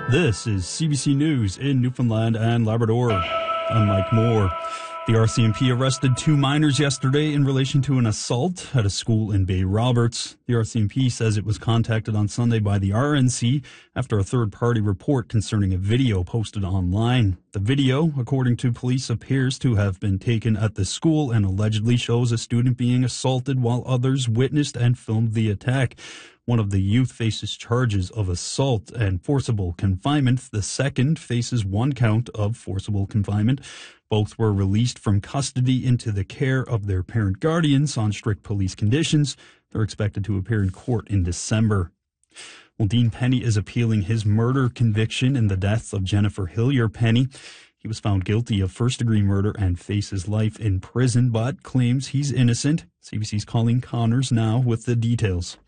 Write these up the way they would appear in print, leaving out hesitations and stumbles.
This is CBC News in Newfoundland and Labrador. I'm Mike Moore. The RCMP arrested 2 minors yesterday in relation to an assault at a school in Bay Roberts. The RCMP says it was contacted on Sunday by the RNC after a third-party report concerning a video posted online. The video, according to police, appears to have been taken at the school and allegedly shows a student being assaulted while others witnessed and filmed the attack. One of the youth faces charges of assault and forcible confinement. The second faces 1 count of forcible confinement. Both were released from custody into the care of their parent guardians on strict police conditions. They're expected to appear in court in December. Well, Dean Penny is appealing his murder conviction in the death of Jennifer Hillier Penny. He was found guilty of first-degree murder and faces life in prison, but claims he's innocent. CBC's Colleen Connors now with the details.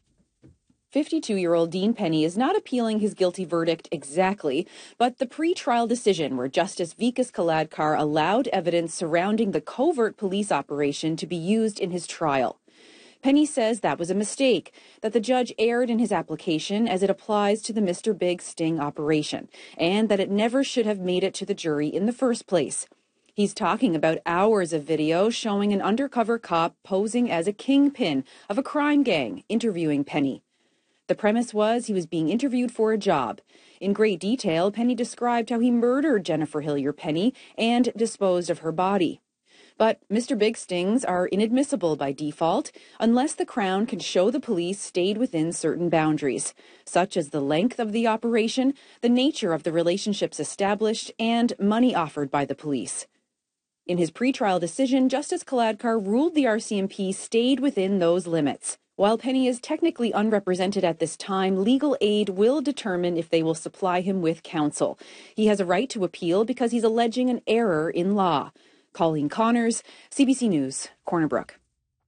52-year-old Dean Penny is not appealing his guilty verdict exactly, but the pre-trial decision where Justice Vikas Kaladkar allowed evidence surrounding the covert police operation to be used in his trial. Penny says that was a mistake, that the judge erred in his application as it applies to the Mr. Big sting operation, and that it never should have made it to the jury in the first place. He's talking about hours of video showing an undercover cop posing as a kingpin of a crime gang interviewing Penny. The premise was he was being interviewed for a job. In great detail, Penny described how he murdered Jennifer Hillier Penny and disposed of her body. But Mr. Big stings are inadmissible by default unless the Crown can show the police stayed within certain boundaries, such as the length of the operation, the nature of the relationships established, and money offered by the police. In his pretrial decision, Justice Kaladkar ruled the RCMP stayed within those limits. While Penny is technically unrepresented at this time, legal aid will determine if they will supply him with counsel. He has a right to appeal because he's alleging an error in law. Colleen Connors, CBC News, Corner Brook.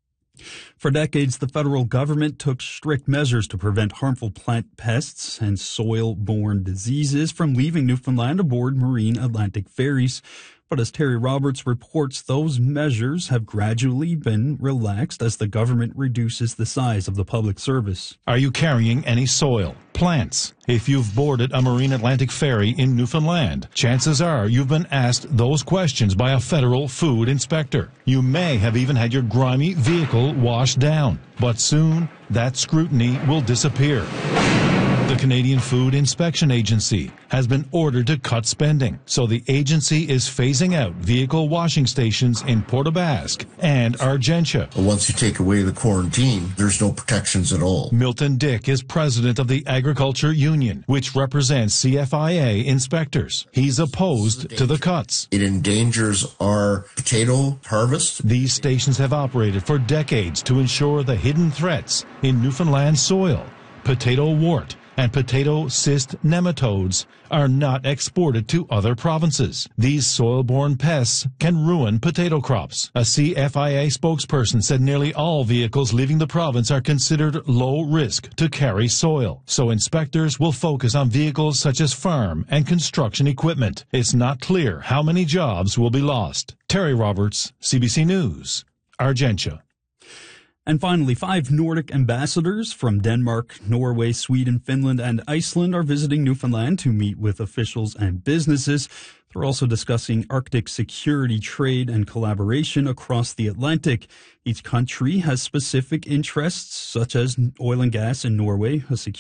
For decades, the federal government took strict measures to prevent harmful plant pests and soil-borne diseases from leaving Newfoundland aboard marine Atlantic ferries. But as Terry Roberts reports, those measures have gradually been relaxed as the government reduces the size of the public service. Are you carrying any soil, plants? If you've boarded a marine Atlantic ferry in Newfoundland, chances are you've been asked those questions by a federal food inspector. You may have even had your grimy vehicle washed down, but soon that scrutiny will disappear. The Canadian Food Inspection Agency has been ordered to cut spending, so the agency is phasing out vehicle washing stations in Port aux Basques and Argentia. Once you take away the quarantine, there's no protections at all. Milton Dick is president of the Agriculture Union, which represents CFIA inspectors. He's opposed to the cuts. It endangers our potato harvest. These stations have operated for decades to ensure the hidden threats in Newfoundland soil, potato wart, and potato cyst nematodes are not exported to other provinces. These soil-borne pests can ruin potato crops. A CFIA spokesperson said nearly all vehicles leaving the province are considered low risk to carry soil, so inspectors will focus on vehicles such as farm and construction equipment. It's not clear how many jobs will be lost. Terry Roberts, CBC News, Argentia. And finally, 5 Nordic ambassadors from Denmark, Norway, Sweden, Finland, and Iceland are visiting Newfoundland to meet with officials and businesses. They're also discussing Arctic security, trade, and collaboration across the Atlantic. Each country has specific interests, such as oil and gas in Norway, a